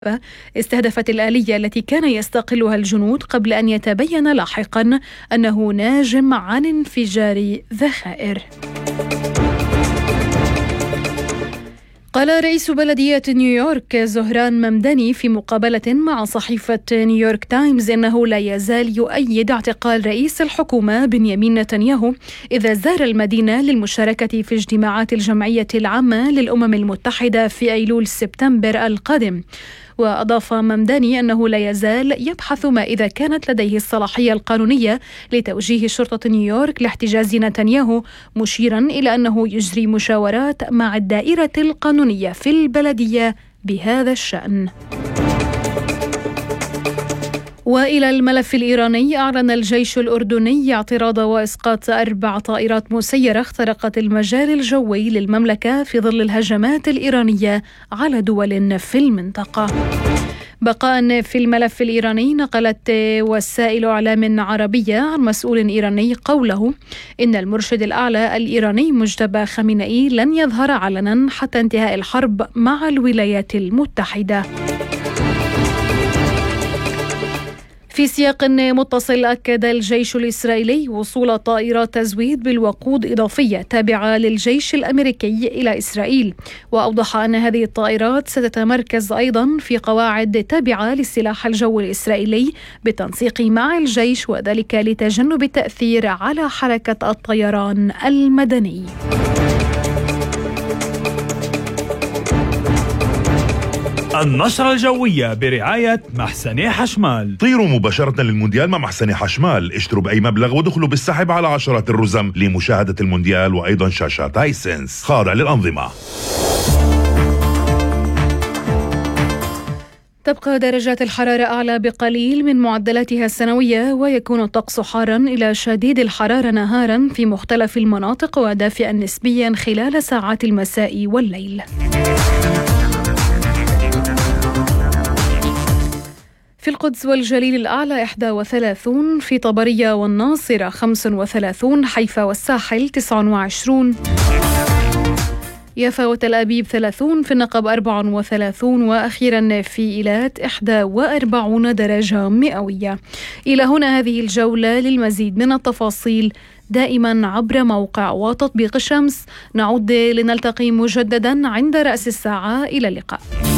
استهدفت الآلية التي كان يستقلها الجنود قبل أن يتبين لاحقا أنه ناجم عن انفجار ذخائر. قال رئيس بلدية نيويورك زهران ممدني في مقابلة مع صحيفة نيويورك تايمز إنه لا يزال يؤيد اعتقال رئيس الحكومة بنيامين نتنياهو إذا زار المدينة للمشاركة في اجتماعات الجمعية العامة للأمم المتحدة في أيلول سبتمبر القادم. وأضاف ممداني أنه لا يزال يبحث ما إذا كانت لديه الصلاحية القانونية لتوجيه شرطة نيويورك لاحتجاز نتنياهو، مشيرا إلى أنه يجري مشاورات مع الدائرة القانونية في البلدية بهذا الشأن. وإلى الملف الإيراني، أعلن الجيش الأردني اعتراض وإسقاط 4 طائرات مسيرة اخترقت المجال الجوي للمملكة في ظل الهجمات الإيرانية على دول في المنطقة. بقاء في الملف الإيراني، نقلت وسائل إعلام عربية عن مسؤول إيراني قوله إن المرشد الأعلى الإيراني مجتبى خامنئي لن يظهر علنا حتى انتهاء الحرب مع الولايات المتحدة. في سياق متصل، أكد الجيش الإسرائيلي وصول طائرات تزويد بالوقود إضافية تابعة للجيش الأمريكي إلى إسرائيل، وأوضح أن هذه الطائرات ستتمركز أيضا في قواعد تابعة للسلاح الجوي الإسرائيلي بالتنسيق مع الجيش، وذلك لتجنب التأثير على حركة الطيران المدني. النشرة الجوية برعاية محسن حشمال. طيروا مباشرة للمونديال مع محسن حشمال، اشتروا بأي مبلغ ودخلوا بالسحب على عشرات الرزم لمشاهدة المونديال وأيضا شاشات هايسنس خاضع للأنظمة. تبقى درجات الحرارة أعلى بقليل من معدلاتها السنوية، ويكون الطقس حارا إلى شديد الحرارة نهارا في مختلف المناطق ودافئا نسبيا خلال ساعات المساء والليل. في القدس والجليل الأعلى 31، في طبرية والناصرة 35، حيفا والساحل 29، يافا وتل أبيب 30، في النقب 34، وأخيرا في إيلات 41 درجة مئوية. إلى هنا هذه الجولة. للمزيد من التفاصيل دائما عبر موقع وتطبيق الشمس. نعود لنلتقي مجددا عند رأس الساعة. إلى اللقاء.